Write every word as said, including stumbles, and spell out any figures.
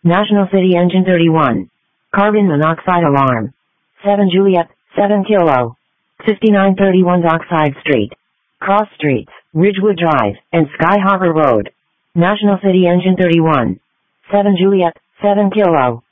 National City Engine thirty-one. Carbon monoxide alarm. seven Juliet, seven Kilo. fifty-nine thirty-one Dockside Street. Cross Streets, Ridgewood Drive, and Sky Harbor Road. National City Engine thirty-one. seven Juliet, seven Kilo.